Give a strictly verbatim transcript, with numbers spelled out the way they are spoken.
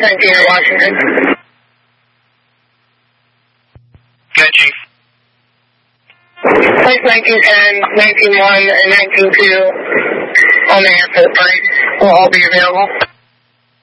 nineteen in Washington. Okay, Chief. Flights nineteen ten, nineteen one, and nineteen two on the airport price will all be available.